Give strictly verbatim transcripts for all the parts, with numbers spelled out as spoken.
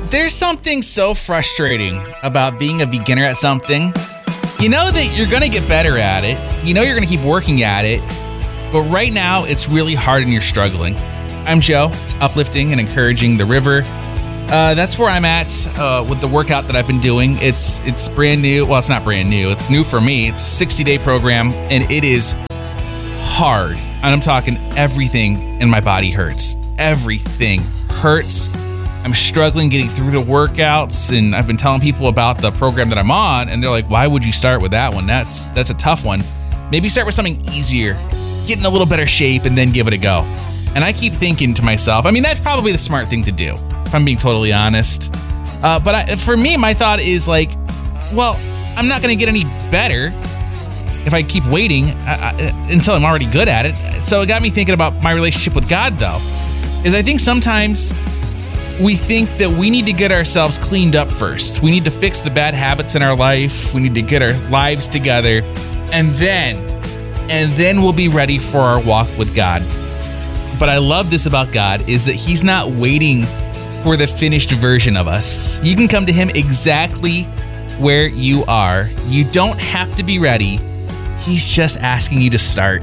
There's something so frustrating about being a beginner at something. You know that you're going to get better at it. You know you're going to keep working at it. But right now, it's really hard and you're struggling. I'm Joe. It's uplifting and encouraging the river. Uh, that's where I'm at uh, with the workout that I've been doing. It's it's brand new. Well, it's not brand new. It's new for me. It's a sixty-day program, and it is hard. And I'm talking everything in my body hurts. Everything hurts. I'm struggling getting through the workouts, and I've been telling people about the program that I'm on, and they're like, why would you start with that one? That's that's a tough one. Maybe start with something easier, get in a little better shape, and then give it a go. And I keep thinking to myself, I mean, that's probably the smart thing to do, if I'm being totally honest. Uh, but I, for me, my thought is like, well, I'm not going to get any better if I keep waiting uh, until I'm already good at it. So it got me thinking about my relationship with God, though, is I think sometimes we think that we need to get ourselves cleaned up first. We need to fix the bad habits in our life. We need to get our lives together. And then, and then we'll be ready for our walk with God. But I love this about God is that he's not waiting for the finished version of us. You can come to him exactly where you are. You don't have to be ready. He's just asking you to start.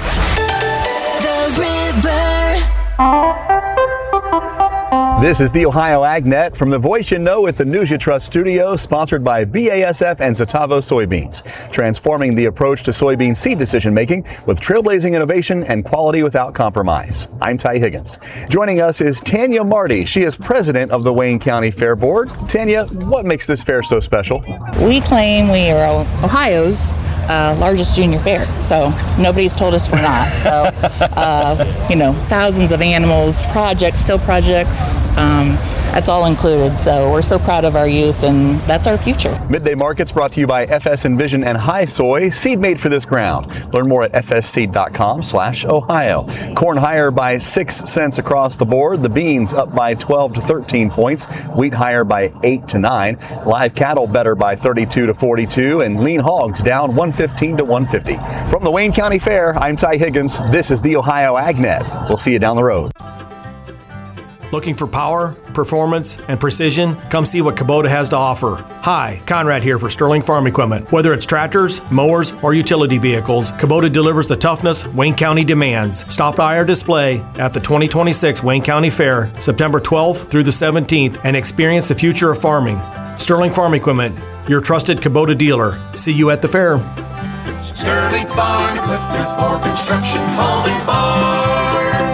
The River. This is the Ohio AgNet from the Voice You Know with the News You Trust studio, sponsored by B A S F and Zetavo Soybeans, transforming the approach to soybean seed decision making with trailblazing innovation and quality without compromise. I'm Ty Higgins. Joining us is Tanya Marty. She is president of the Wayne County Fair Board. Tanya, what makes this fair so special? We claim we are Ohio's Uh, largest junior fair, so nobody's told us we're not. So, uh, you know, thousands of animals, projects, still projects, um, that's all included. So we're so proud of our youth, and that's our future. Midday Markets brought to you by F S Envision and High Soy, seed made for this ground. Learn more at f s seed dot com slash ohio. Corn higher by six cents across the board. The beans up by twelve to thirteen points. Wheat higher by eight to nine. Live cattle better by thirty-two to forty-two, and lean hogs down one fifteen to one fifty. From the Wayne County Fair, I'm Ty Higgins. This is the Ohio AgNet. We'll see you down the road. Looking for power, performance, and precision? Come see what Kubota has to offer. Hi, Conrad here for Sterling Farm Equipment. Whether it's tractors, mowers, or utility vehicles, Kubota delivers the toughness Wayne County demands. Stop by our display at the twenty twenty-six Wayne County Fair, September twelfth through the seventeenth, and experience the future of farming. Sterling Farm Equipment, your trusted Kubota dealer. See you at the fair. Sterling Farm Equipment for construction, home, and farm.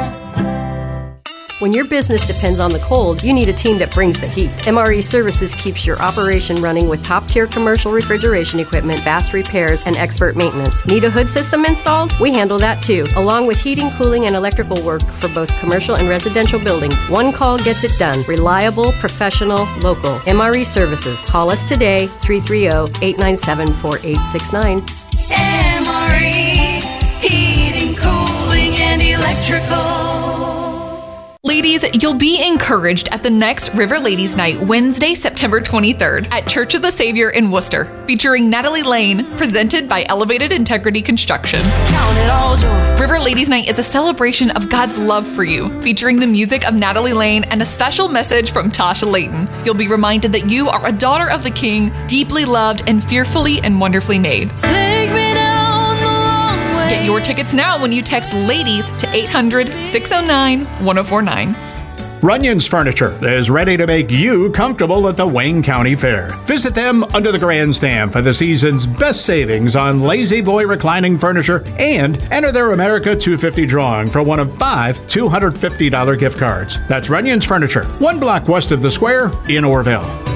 When your business depends on the cold, you need a team that brings the heat. M R E Services keeps your operation running with top-tier commercial refrigeration equipment, fast repairs, and expert maintenance. Need a hood system installed? We handle that too, along with heating, cooling, and electrical work for both commercial and residential buildings. One call gets it done. Reliable, professional, local. M R E Services. Call us today, three three zero, eight nine seven, four eight six nine. M R E, heating, cooling, and electrical. Ladies, you'll be encouraged at the next River Ladies Night, Wednesday, September twenty-third at Church of the Savior in Worcester, featuring Natalie Lane, presented by Elevated Integrity Construction. Count it all joy. River Ladies Night is a celebration of God's love for you, featuring the music of Natalie Lane and a special message from Tasha Layton. You'll be reminded that you are a daughter of the King, deeply loved and fearfully and wonderfully made. Take me down the long way. Get your tickets now when you text LADIES to eight hundred, six oh nine, one oh four nine. Runyon's Furniture is ready to make you comfortable at the Wayne County Fair. Visit them under the grandstand for the season's best savings on Lazy Boy reclining furniture and enter their America two fifty drawing for one of five two hundred fifty dollars gift cards. That's Runyon's Furniture, one block west of the square in Orville.